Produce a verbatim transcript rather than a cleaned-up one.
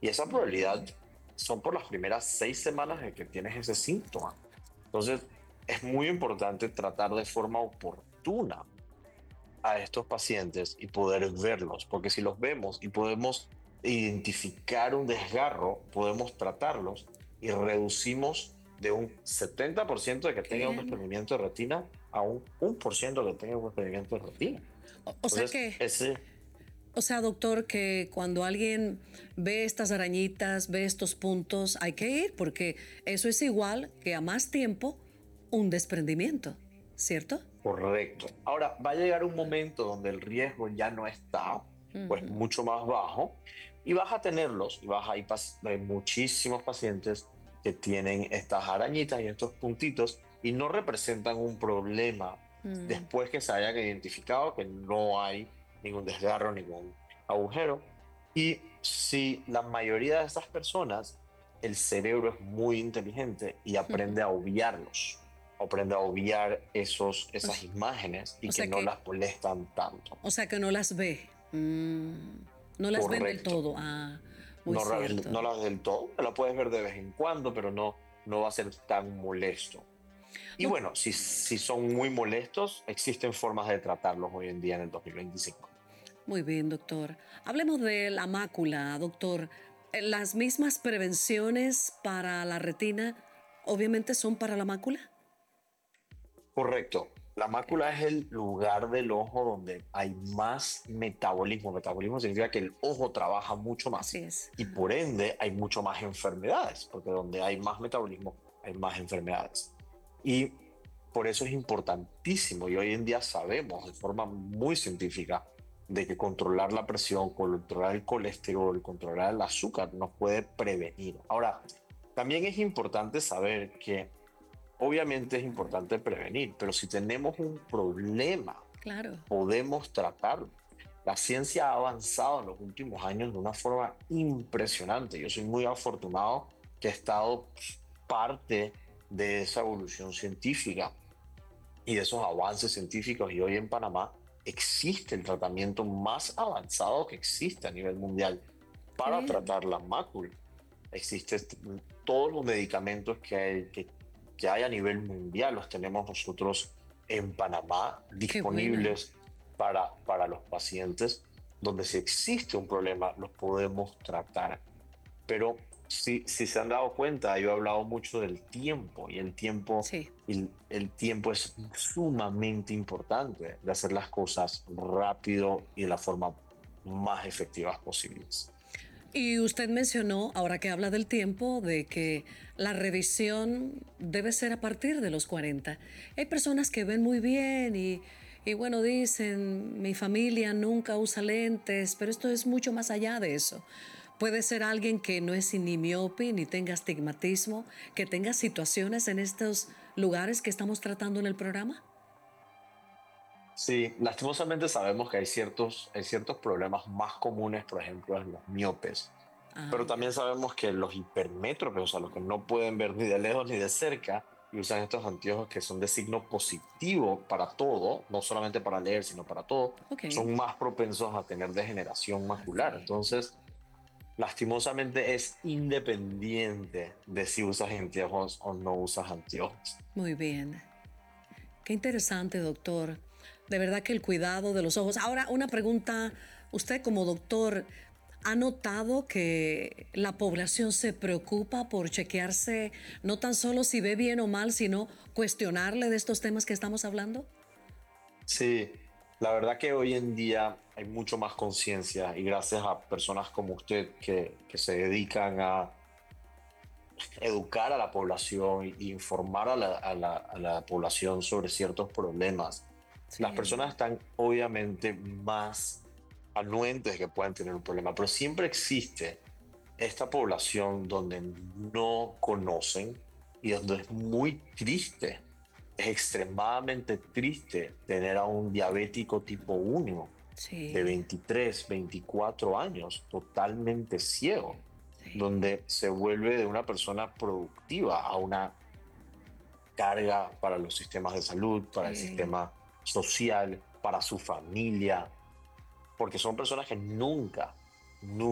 Y esa probabilidad son por las primeras seis semanas de que tienes ese síntoma. Entonces, es muy importante tratar de forma oportuna a estos pacientes y poder verlos, porque si los vemos y podemos identificar un desgarro, podemos tratarlos y reducimos de un setenta por ciento de que Qué tenga un bien. desprendimiento de retina a un uno por ciento que tenga un desprendimiento de retina. O, o sea Entonces, que, ese, o sea, doctor, que cuando alguien ve estas arañitas, ve estos puntos, hay que ir porque eso es igual que a más tiempo un desprendimiento, ¿cierto? correcto. Ahora, va a llegar un momento donde el riesgo ya no está, pues mucho más bajo, y vas a tenerlos, y vas a ir pas- hay muchísimos pacientes que tienen estas arañitas y estos puntitos y no representan un problema después que se hayan identificado que no hay ningún desgarro, ningún agujero. Y si la mayoría de estas personas, el cerebro es muy inteligente y aprende a obviarlos, aprende a obviar esos, O, esas imágenes y o que sea no que, las molestan tanto. o sea que no las ve. Mm, no las ven del Correcto. todo. Ah, muy No, ra- cierto. no las del todo, la puedes ver de vez en cuando, pero no, no va a ser tan molesto. Y Doc- bueno, si, si son muy molestos, existen formas de tratarlos hoy en día en el dos mil veinticinco. Muy bien, doctor. Hablemos de la mácula, doctor. Eh, Las mismas prevenciones para la retina, obviamente, son para la mácula. Correcto. La mácula es el lugar del ojo donde hay más metabolismo. Metabolismo significa que el ojo trabaja mucho Así más es. y por ende hay mucho más enfermedades, porque donde hay más metabolismo hay más enfermedades. Y por eso es importantísimo y hoy en día sabemos de forma muy científica de que controlar la presión, controlar el colesterol, controlar el azúcar nos puede prevenir. Ahora, también es importante saber que obviamente es importante prevenir, pero si tenemos un problema, Claro. podemos tratarlo. La ciencia ha avanzado en los últimos años de una forma impresionante. Yo soy muy afortunado que he estado parte de esa evolución científica y de esos avances científicos. Y hoy en Panamá existe el tratamiento más avanzado que existe a nivel mundial Qué para bien. tratar la mácula. Existen todos los medicamentos que hay, que, que hay a nivel mundial, los tenemos nosotros en Panamá Qué bueno. disponibles para, para los pacientes, donde si existe un problema, los podemos tratar. Pero si, si se han dado cuenta, yo he hablado mucho del tiempo y el tiempo, Sí. el, el tiempo es sumamente importante de hacer las cosas rápido y de la forma más efectivas posibles. Y usted mencionó, ahora que habla del tiempo, de que la revisión debe ser a partir de los cuarenta. Hay personas que ven muy bien y, y bueno, dicen, mi familia nunca usa lentes, pero esto es mucho más allá de eso. Puede ser alguien que no es ni miope ni tenga astigmatismo, que tenga situaciones en estos lugares que estamos tratando en el programa. Sí, lastimosamente sabemos que hay ciertos, hay ciertos problemas más comunes, por ejemplo, en los miopes, Ah, pero ya. también sabemos que los hipermétropes, o sea, los que no pueden ver ni de lejos ni de cerca, y usan estos anteojos que son de signo positivo para todo, no solamente para leer, sino para todo, Ok. son más propensos a tener degeneración Ah, macular. sí. Entonces, lastimosamente es independiente de si usas anteojos o no usas anteojos. Muy bien. Qué interesante, doctor. De verdad que el cuidado de los ojos. Ahora, una pregunta. Usted como doctor, ¿ha notado que la población se preocupa por chequearse no tan solo si ve bien o mal, sino cuestionarle de estos temas que estamos hablando? Sí, la verdad que hoy en día hay mucho más conciencia y gracias a personas como usted que, que se dedican a educar a la población e informar a la, a la- a la población sobre ciertos problemas, las Sí, personas están obviamente más anuentes que pueden tener un problema, pero siempre existe esta población donde no conocen y donde es muy triste, es extremadamente triste tener a un diabético tipo uno de sí, veintitrés, veinticuatro años, totalmente ciego, sí. donde se vuelve de una persona productiva a una carga para los sistemas de salud, para el Sí. sistema social, para su familia, porque son personas que nunca, nunca